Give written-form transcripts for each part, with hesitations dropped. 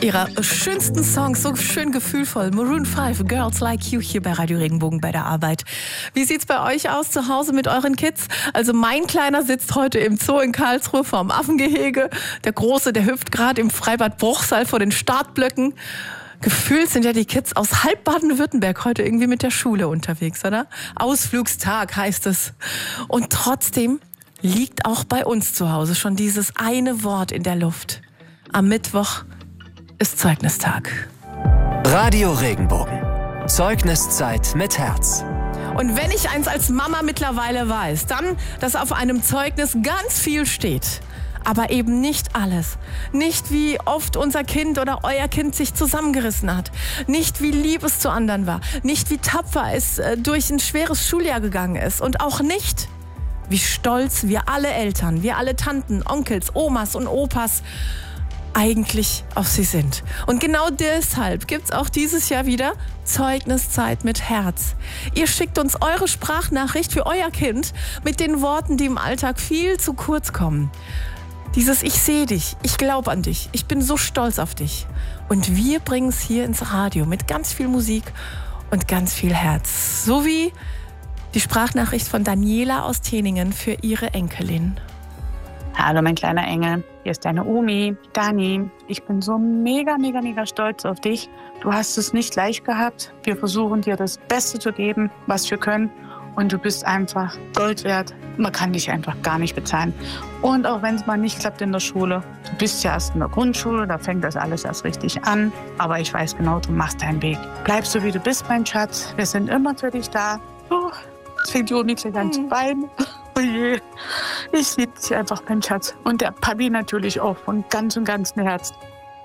ihrer schönsten Songs, so schön gefühlvoll. Maroon 5, Girls Like You, hier bei Radio Regenbogen bei der Arbeit. Wie sieht's bei euch aus zu Hause mit euren Kids? Also mein Kleiner sitzt heute im Zoo in Karlsruhe vorm Affengehege. Der Große, der hüpft gerade im Freibad Bruchsal vor den Startblöcken. Gefühlt sind ja die Kids aus halb Baden-Württemberg heute irgendwie mit der Schule unterwegs, oder? Ausflugstag heißt es. Und trotzdem liegt auch bei uns zu Hause schon dieses eine Wort in der Luft. Am Mittwoch ist Zeugnistag. Radio Regenbogen. Zeugniszeit mit Herz. Und wenn ich eins als Mama mittlerweile weiß, dann, dass auf einem Zeugnis ganz viel steht. Aber eben nicht alles. Nicht wie oft unser Kind oder euer Kind sich zusammengerissen hat. Nicht wie lieb es zu anderen war. Nicht wie tapfer es durch ein schweres Schuljahr gegangen ist. Und auch nicht, wie stolz wir alle Eltern, wir alle Tanten, Onkels, Omas und Opas eigentlich auf sie sind. Und genau deshalb gibt's auch dieses Jahr wieder Zeugniszeit mit Herz. Ihr schickt uns eure Sprachnachricht für euer Kind mit den Worten, die im Alltag viel zu kurz kommen. Dieses Ich sehe dich, ich glaube an dich, ich bin so stolz auf dich. Und wir bringen es hier ins Radio mit ganz viel Musik und ganz viel Herz. So wie die Sprachnachricht von Daniela aus Teningen für ihre Enkelin. Hallo mein kleiner Engel, hier ist deine Omi, Dani. Ich bin so mega stolz auf dich. Du hast es nicht leicht gehabt. Wir versuchen dir das Beste zu geben, was wir können. Und du bist einfach Gold wert. Man kann dich einfach gar nicht bezahlen. Und auch wenn es mal nicht klappt in der Schule, du bist ja erst in der Grundschule, da fängt das alles erst richtig an. Aber ich weiß genau, du machst deinen Weg. Bleib so, wie du bist, mein Schatz. Wir sind immer für dich da. Jetzt fängt die Omi gleich an zu weinen. Oh je. Ich liebe dich einfach, mein Schatz. Und der Papi natürlich auch von ganzem Herzen.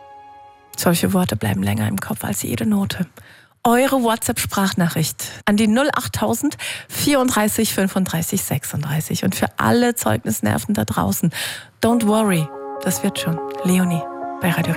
Solche Worte bleiben länger im Kopf als jede Note. Eure WhatsApp-Sprachnachricht an die 08000 34 35 36. Und für alle Zeugnisnerven da draußen, don't worry, das wird schon. Leonie bei Radio